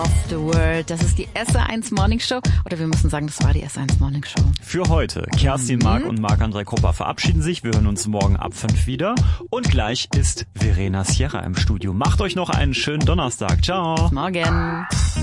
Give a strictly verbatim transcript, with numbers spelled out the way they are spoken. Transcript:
of the World. Das ist die S R eins Morning Show. Oder wir müssen sagen, das war die S R eins Morning Show. Für heute. Kerstin, Mhm. Marc und Marc-André Krupper verabschieden sich. Wir hören uns morgen ab fünf wieder. Und gleich ist Verena Sierra im Studio. Macht euch noch einen schönen Donnerstag. Ciao. Morgen.